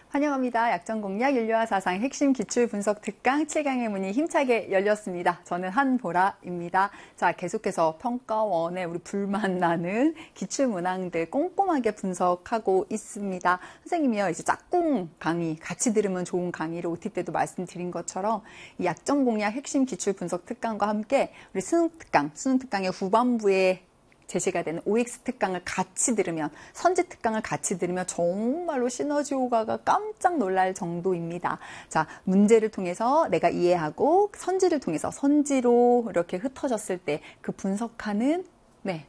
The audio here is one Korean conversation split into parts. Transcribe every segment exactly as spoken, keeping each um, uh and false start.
환영합니다. 약정공략 윤리와 사상 핵심 기출 분석 특강 칠 강의 문이 힘차게 열렸습니다. 저는 한보라입니다. 자, 계속해서 평가원에 우리 불만 나는 기출 문항들 꼼꼼하게 분석하고 있습니다. 선생님이요, 이제 짝꿍 강의 같이 들으면 좋은 강의를 오티 때도 말씀드린 것처럼 이 약정공략 핵심 기출 분석 특강과 함께 우리 수능 특강, 수능 특강의 후반부에 제시가 되는 오엑스 특강을 같이 들으면, 선지 특강을 같이 들으면 정말로 시너지 효과가 깜짝 놀랄 정도입니다. 자, 문제를 통해서 내가 이해하고 선지를 통해서 선지로 이렇게 흩어졌을 때 그 분석하는 네.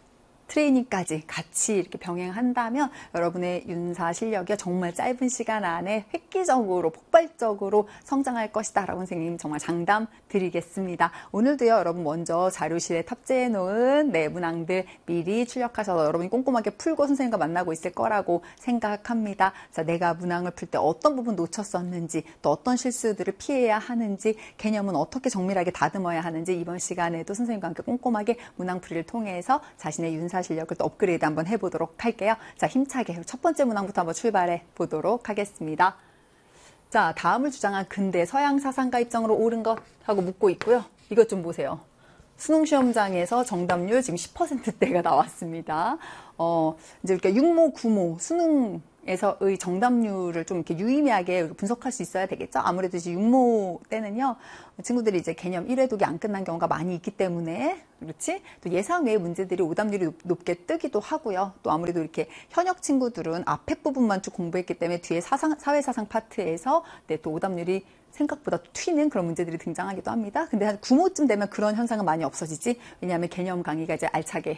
트레이닝까지 같이 이렇게 병행한다면 여러분의 윤사 실력이 정말 짧은 시간 안에 획기적으로 폭발적으로 성장할 것이다 라고 선생님 정말 장담 드리겠습니다. 오늘도요, 여러분 먼저 자료실에 탑재해 놓은 네, 문항들 미리 출력하셔서 여러분이 꼼꼼하게 풀고 선생님과 만나고 있을 거라고 생각합니다. 자, 내가 문항을 풀 때 어떤 부분 놓쳤었는지, 또 어떤 실수들을 피해야 하는지, 개념은 어떻게 정밀하게 다듬어야 하는지 이번 시간에도 선생님과 함께 꼼꼼하게 문항풀이를 통해서 자신의 윤사 실력을 또 업그레이드 한번 해보도록 할게요. 자, 힘차게 첫 번째 문항부터 한번 출발해 보도록 하겠습니다. 자, 다음을 주장한 근대 서양 사상가 입장으로 옳은 것 하고 묻고 있고요. 이것 좀 보세요. 수능 시험장에서 정답률 지금 십 퍼센트대가 나왔습니다. 어, 이제 이렇게 육모, 구모, 수능 에서의 정답률을 좀 이렇게 유의미하게 분석할 수 있어야 되겠죠. 아무래도 이제 육모 때는요, 친구들이 이제 개념 일 회독이 안 끝난 경우가 많이 있기 때문에, 그렇지? 또 예상 외의 문제들이 오답률이 높, 높게 뜨기도 하고요. 또 아무래도 이렇게 현역 친구들은 앞에 부분만 쭉 공부했기 때문에 뒤에 사상, 사회사상 파트에서 네, 또 오답률이 생각보다 튀는 그런 문제들이 등장하기도 합니다. 근데 한 구모쯤 되면 그런 현상은 많이 없어지지. 왜냐하면 개념 강의가 이제 알차게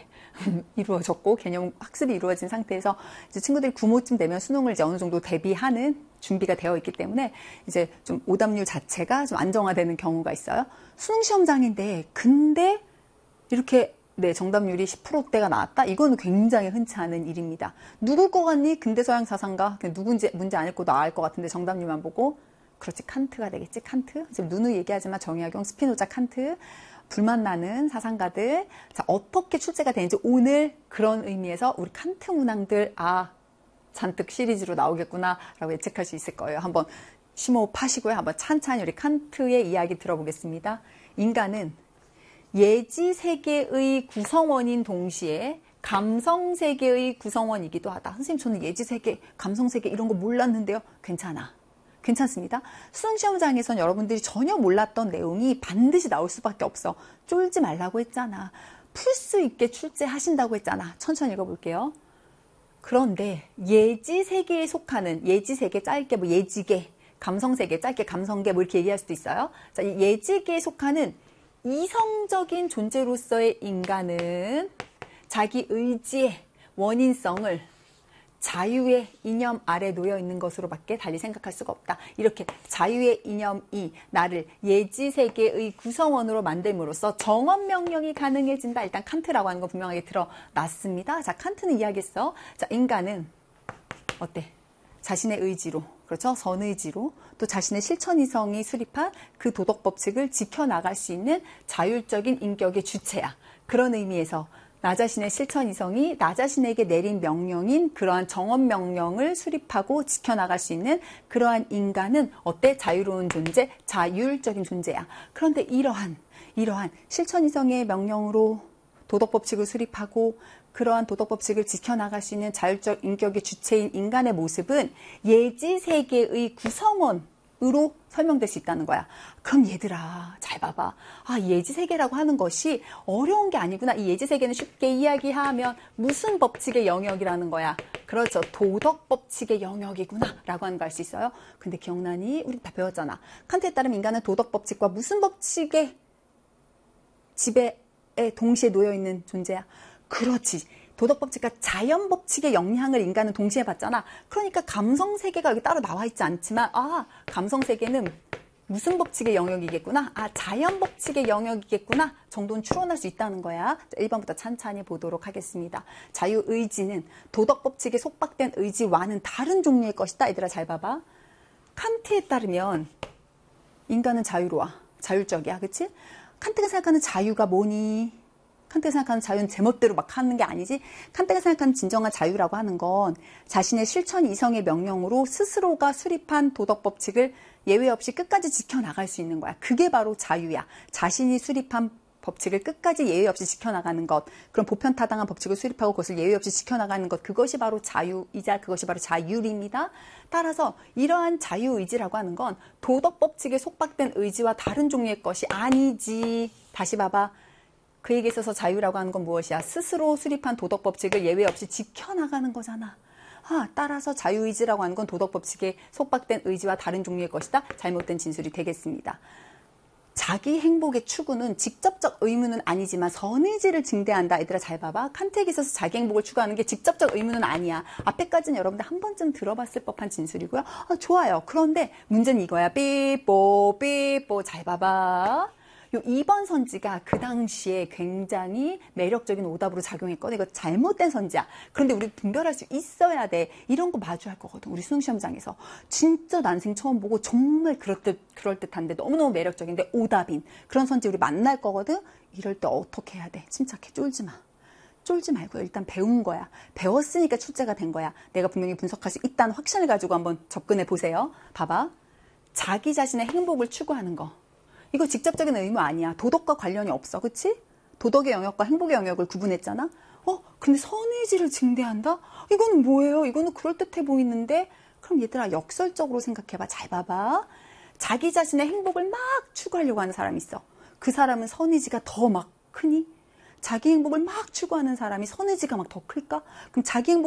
이루어졌고 개념 학습이 이루어진 상태에서 이제 친구들이 구모쯤 되면 수능을 이제 어느 정도 대비하는 준비가 되어 있기 때문에 이제 좀 오답률 자체가 좀 안정화되는 경우가 있어요. 수능 시험장인데 근데 이렇게 네, 정답률이 십 퍼센트대가 나왔다? 이거는 굉장히 흔치 않은 일입니다. 누굴 것 같니? 근대 서양 사상가? 누군지 문제 안 읽고 나알 것 같은데 정답률만 보고 그렇지, 칸트가 되겠지, 칸트. 지금 누누이 얘기하지만 정약용, 스피노자, 칸트, 불만 나는 사상가들. 자, 어떻게 출제가 되는지 오늘 그런 의미에서 우리 칸트 문항들, 아, 잔뜩 시리즈로 나오겠구나, 라고 예측할 수 있을 거예요. 한번 심호흡하시고요. 한번 찬찬히 우리 칸트의 이야기 들어보겠습니다. 인간은 예지 세계의 구성원인 동시에 감성 세계의 구성원이기도 하다. 선생님, 저는 예지 세계, 감성 세계 이런 거 몰랐는데요. 괜찮아. 괜찮습니다. 수능 시험장에선 여러분들이 전혀 몰랐던 내용이 반드시 나올 수밖에 없어. 쫄지 말라고 했잖아. 풀 수 있게 출제하신다고 했잖아. 천천히 읽어볼게요. 그런데 예지 세계에 속하는, 예지 세계 짧게 뭐 예지계, 감성 세계 짧게 감성계 뭐 이렇게 얘기할 수도 있어요. 자, 이 예지계에 속하는 이성적인 존재로서의 인간은 자기 의지의 원인성을 자유의 이념 아래 놓여 있는 것으로밖에 달리 생각할 수가 없다. 이렇게 자유의 이념이 나를 예지세계의 구성원으로 만듦으로써 정언명령이 가능해진다. 일단 칸트라고 하는 건 분명하게 드러났습니다. 자, 칸트는 이야기했어. 자, 인간은 어때? 자신의 의지로, 그렇죠? 선의지로, 또 자신의 실천이성이 수립한 그 도덕법칙을 지켜나갈 수 있는 자율적인 인격의 주체야. 그런 의미에서 나 자신의 실천 이성이 나 자신에게 내린 명령인 그러한 정언 명령을 수립하고 지켜나갈 수 있는 그러한 인간은 어때? 자유로운 존재, 자율적인 존재야. 그런데 이러한 이러한 실천 이성의 명령으로 도덕법칙을 수립하고 그러한 도덕법칙을 지켜나갈 수 있는 자율적 인격의 주체인 인간의 모습은 예지세계의 구성원 으로 설명될 수 있다는 거야. 그럼 얘들아, 잘 봐봐. 아, 예지세계라고 하는 것이 어려운 게 아니구나. 이 예지세계는 쉽게 이야기하면 무슨 법칙의 영역이라는 거야? 그렇죠. 도덕법칙의 영역이구나. 라고 하는 거 알 수 있어요. 근데 기억나니? 우리 다 배웠잖아. 칸트에 따르면 인간은 도덕법칙과 무슨 법칙의 지배에 동시에 놓여있는 존재야? 그렇지. 도덕법칙과 자연법칙의 영향을 인간은 동시에 받잖아. 그러니까 감성세계가 여기 따로 나와 있지 않지만 아, 감성세계는 무슨 법칙의 영역이겠구나. 아, 자연법칙의 영역이겠구나. 정도는 추론할 수 있다는 거야. 일 번부터 찬찬히 보도록 하겠습니다. 자유의지는 도덕법칙에 속박된 의지와는 다른 종류의 것이다. 얘들아 잘 봐봐. 칸트에 따르면 인간은 자유로워. 자율적이야. 그치? 칸트가 생각하는 자유가 뭐니? 칸트가 생각하는 자유는 제멋대로 막 하는 게 아니지. 칸트가 생각하는 진정한 자유라고 하는 건 자신의 실천 이성의 명령으로 스스로가 수립한 도덕 법칙을 예외 없이 끝까지 지켜나갈 수 있는 거야. 그게 바로 자유야. 자신이 수립한 법칙을 끝까지 예외 없이 지켜나가는 것, 그런 보편타당한 법칙을 수립하고 그것을 예외 없이 지켜나가는 것, 그것이 바로 자유이자 그것이 바로 자율입니다. 따라서 이러한 자유의지라고 하는 건 도덕 법칙에 속박된 의지와 다른 종류의 것이 아니지. 다시 봐봐. 그에게 있어서 자유라고 하는 건 무엇이야? 스스로 수립한 도덕 법칙을 예외 없이 지켜나가는 거잖아. 아, 따라서 자유의지라고 하는 건 도덕 법칙에 속박된 의지와 다른 종류의 것이다. 잘못된 진술이 되겠습니다. 자기 행복의 추구는 직접적 의무는 아니지만 선의지를 증대한다. 얘들아 잘 봐봐. 칸트에게 있어서 자기 행복을 추구하는 게 직접적 의무는 아니야. 앞에까지는 여러분들 한 번쯤 들어봤을 법한 진술이고요. 아, 좋아요. 그런데 문제는 이거야. 삐뽀 삐뽀 잘 봐봐. 요 이 번 선지가 그 당시에 굉장히 매력적인 오답으로 작용했거든. 이거 잘못된 선지야. 그런데 우리 분별할 수 있어야 돼. 이런 거 마주할 거거든. 우리 수능시험장에서. 진짜 난생 처음 보고 정말 그럴듯, 그럴듯한데 너무너무 매력적인데 오답인 그런 선지 우리 만날 거거든. 이럴 때 어떻게 해야 돼? 침착해. 쫄지 마. 쫄지 말고 일단 배운 거야. 배웠으니까 출제가 된 거야. 내가 분명히 분석할 수 있다는 확신을 가지고 한번 접근해 보세요. 봐봐. 자기 자신의 행복을 추구하는 거. 이거 직접적인 의무 아니야. 도덕과 관련이 없어. 그치? 도덕의 영역과 행복의 영역을 구분했잖아. 어? 근데 선의지를 증대한다? 이거는 뭐예요? 이거는 그럴듯해 보이는데? 그럼 얘들아 역설적으로 생각해봐. 잘 봐봐. 자기 자신의 행복을 막 추구하려고 하는 사람이 있어. 그 사람은 선의지가 더 막 크니? 자기 행복을 막 추구하는 사람이 선의지가 막 더 클까? 그럼 자기 행복